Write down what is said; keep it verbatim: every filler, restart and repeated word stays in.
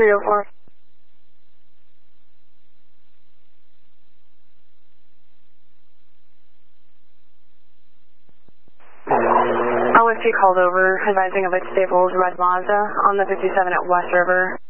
three oh four. L F T called over, advising of a Staples Red Mazda on the fifty-seven at West River.